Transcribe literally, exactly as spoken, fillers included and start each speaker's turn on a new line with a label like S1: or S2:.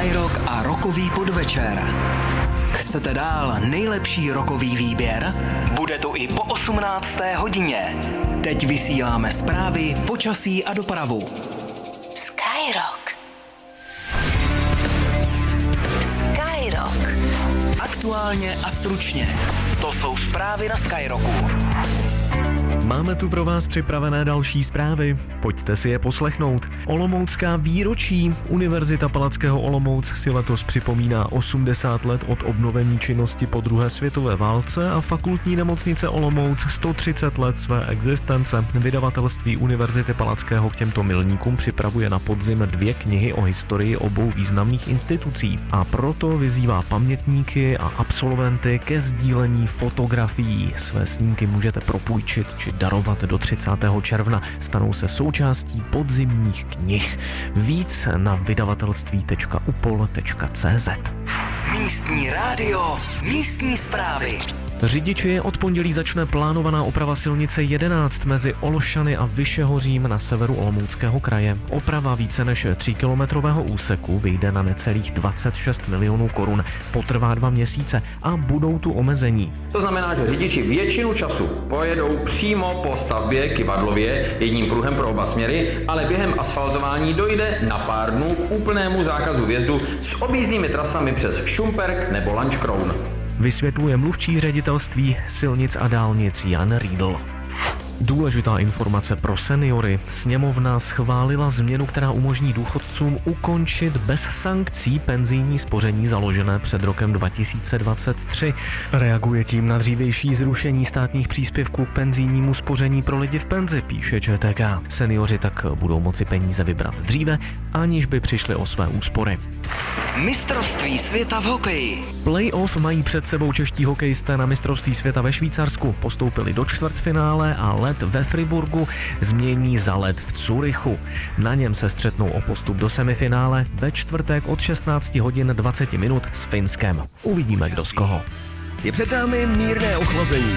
S1: Skyrock a rokový podvečer. Chcete dál nejlepší rokový výběr? Bude to i po osmnácté hodině. Teď vysíláme zprávy, počasí a dopravu.
S2: Skyrock. Skyrock.
S1: Aktuálně a stručně. To jsou zprávy na Skyrocku.
S3: Máme tu pro vás připravené další zprávy. Pojďte si je poslechnout. Olomoucká výročí. Univerzita Palackého Olomouc si letos připomíná osmdesát let od obnovení činnosti po druhé světové válce a fakultní nemocnice Olomouc sto třicet let své existence. Vydavatelství Univerzity Palackého k těmto milníkům připravuje na podzim dvě knihy o historii obou významných institucí a proto vyzývá pamětníky a absolventy ke sdílení fotografií. Své snímky můžete propůjčit či darovat do třicátého června. Stanou se součástí podzimních knih. Víc na vydavatelství tečka upol tečka cé zet.
S1: Místní rádio, místní zprávy.
S3: Řidiči, od pondělí začne plánovaná oprava silnice jedenáct mezi Olšany a Vyšehořím na severu Olomouckého kraje. Oprava více než tříkilometrového úseku vyjde na necelých dvacet šest milionů korun. Potrvá dva měsíce a budou tu omezení.
S4: To znamená, že řidiči většinu času pojedou přímo po stavbě Kyvadlově jedním pruhem pro oba směry, ale během asfaltování dojde na pár dnů k úplnému zákazu vjezdu s objízdnými trasami přes Šumperk nebo Lanškroun.
S3: Vysvětluje mluvčí ředitelství silnic a dálnic Jan Riedl. Důležitá informace pro seniory. Sněmovna schválila změnu, která umožní důchodcům ukončit bez sankcí penzijní spoření založené před rokem dva tisíce dvacet tři. Reaguje tím na dřívější zrušení státních příspěvků k penzijnímu spoření pro lidi v penzi, píše Č T K. Seniori tak budou moci peníze vybrat dříve, aniž by přišli o své úspory.
S1: Mistrovství světa v hokeji.
S3: Playoff mají před sebou čeští hokejisté na mistrovství světa ve Švýcarsku. Postoupili do čtvrtfinále a let ve Friburgu změní za let v Curychu. Na něm se střetnou o postup do semifinále ve čtvrtek od šestnáct hodin dvacet minut s Finskem. Uvidíme, kdo z koho.
S5: Je před námi mírné ochlazení.